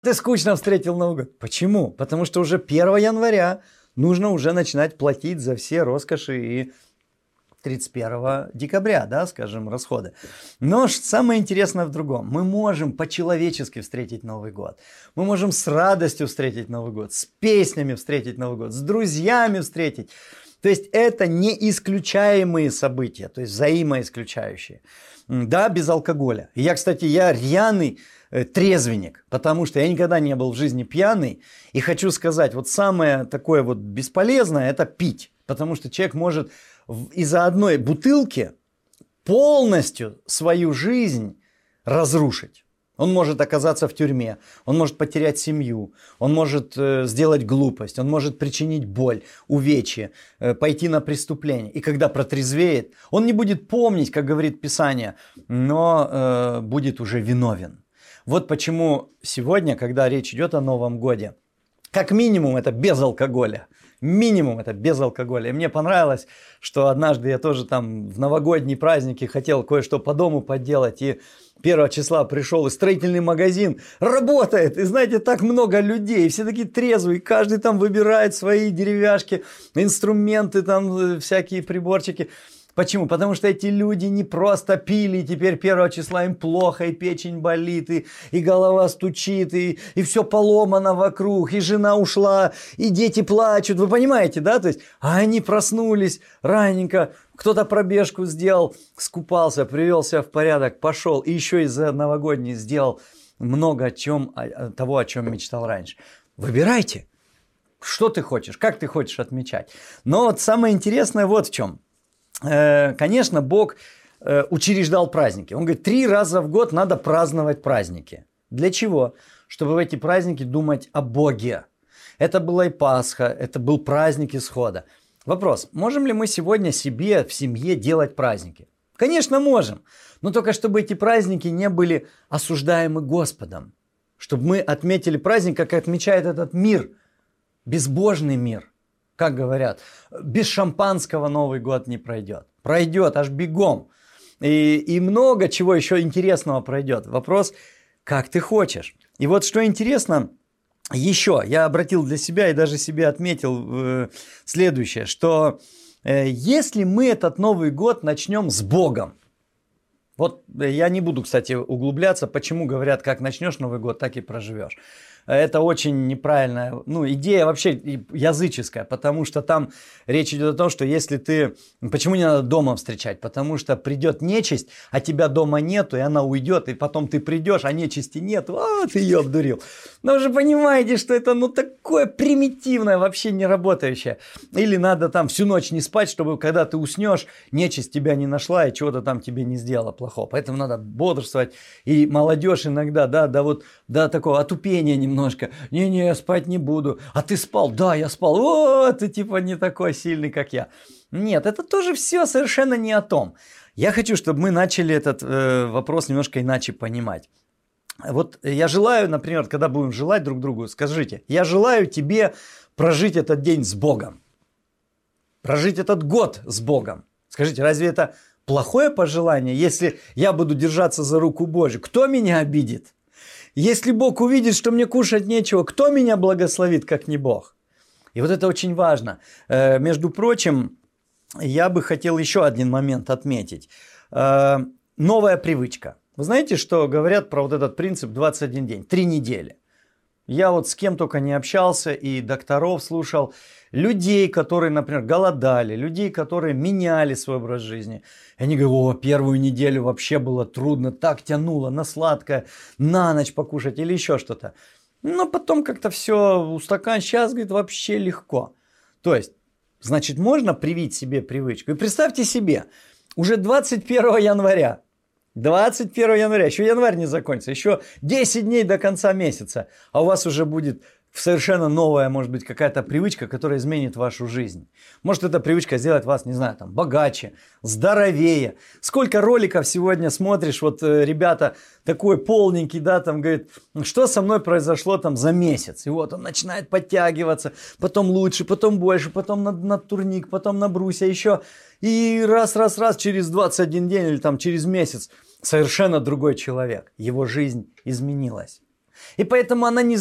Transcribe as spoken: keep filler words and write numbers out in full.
Ты скучно встретил Новый год. Почему? Потому что уже первого января нужно уже начинать платить за все роскоши и тридцать первого декабря, да, скажем, расходы. Но самое интересное в другом. Мы можем по-человечески встретить Новый год. Мы можем с радостью встретить Новый год, с песнями встретить Новый год, с друзьями встретить. То есть это не исключаемые события, то есть взаимоисключающие. Да, без алкоголя. И я, кстати, я рьяный э, трезвенник, потому что я никогда не был в жизни пьяный. И хочу сказать, вот самое такое вот бесполезное – это пить. Потому что человек может из-за одной бутылки полностью свою жизнь разрушить. Он может оказаться в тюрьме, он может потерять семью, он может э, сделать глупость, он может причинить боль, увечье, э, пойти на преступление. И когда протрезвеет, он не будет помнить, как говорит Писание, но э, будет уже виновен. Вот почему сегодня, когда речь идет о Новом Годе, как минимум это без алкоголя. Минимум это без алкоголя. И мне понравилось, что однажды я тоже там в новогодние праздники хотел кое-что по дому поделать. И первого числа пришел, и строительный магазин работает. И знаете, так много людей, все такие трезвые. Каждый там выбирает свои деревяшки, инструменты, там всякие приборчики. Почему? Потому что эти люди не просто пили, и теперь первого числа им плохо, и печень болит, и, и голова стучит, и, и все поломано вокруг, и жена ушла, и дети плачут. Вы понимаете, да? То есть, а они проснулись раненько, кто-то пробежку сделал, скупался, привел себя в порядок, пошел, и еще из-за новогодней сделал много о чем, о, того, о чем мечтал раньше. Выбирайте, что ты хочешь, как ты хочешь отмечать. Но вот самое интересное вот в чем. Конечно, Бог учреждал праздники. Он говорит, три раза в год надо праздновать праздники. Для чего? Чтобы в эти праздники думать о Боге. Это была и Пасха, это был праздник Исхода. Вопрос, можем ли мы сегодня себе в семье делать праздники? Конечно, можем. Но только чтобы эти праздники не были осуждаемы Господом. Чтобы мы отметили праздник, как отмечает этот мир, безбожный мир. Как говорят, без шампанского Новый год не пройдет. Пройдет аж бегом. И, и много чего еще интересного пройдет. Вопрос, как ты хочешь. И вот что интересно, еще я обратил для себя и даже себе отметил э, следующее, что э, если мы этот Новый год начнем с Богом, вот я не буду, кстати, углубляться, почему говорят, как начнешь Новый год, так и проживешь. Это очень неправильная, ну, идея вообще языческая, потому что там речь идет о том, что если ты... Почему не надо дома встречать? Потому что придет нечисть, а тебя дома нету, и она уйдет, и потом ты придешь, а нечисти нету, а ты ее обдурил. Но вы же понимаете, что это ну такое примитивное, вообще не работающее. Или надо там всю ночь не спать, чтобы когда ты уснешь, нечисть тебя не нашла и чего-то там тебе не сделала плохого. Поэтому надо бодрствовать. И молодежь иногда, да, да вот до такого отупения немного. Немножко, не-не, я спать не буду. А ты спал? Да, я спал. О, ты типа не такой сильный, как я. Нет, это тоже все совершенно не о том. Я хочу, чтобы мы начали этот э, вопрос немножко иначе понимать. Вот я желаю, например, когда будем желать друг другу, скажите, я желаю тебе прожить этот день с Богом. Прожить этот год с Богом. Скажите, разве это плохое пожелание, если я буду держаться за руку Божью? Кто меня обидит? Если Бог увидит, что мне кушать нечего, кто меня благословит, как не Бог? И вот это очень важно. Э, между прочим, я бы хотел еще один момент отметить. Э, новая привычка. Вы знаете, что говорят про вот этот принцип двадцать один день, три недели? Я вот с кем только не общался, и докторов слушал, людей, которые, например, голодали, людей, которые меняли свой образ жизни. И они говорят, о, первую неделю вообще было трудно, так тянуло на сладкое, на ночь покушать или еще что-то. Но потом как-то все устакан, сейчас, говорит, вообще легко. То есть, значит, можно привить себе привычку. И представьте себе, уже двадцать первого января, двадцать первого января, еще январь не закончится, еще десять дней до конца месяца, а у вас уже будет совершенно новая, может быть, какая-то привычка, которая изменит вашу жизнь. Может, эта привычка сделает вас, не знаю, там, богаче, здоровее. Сколько роликов сегодня смотришь, вот э, ребята такой полненький, да, там, говорит, что со мной произошло там за месяц. И вот он начинает подтягиваться, потом лучше, потом больше, потом на, на турник, потом на брусья еще. И раз-раз-раз через двадцать один день или там через месяц совершенно другой человек. Его жизнь изменилась. И поэтому она не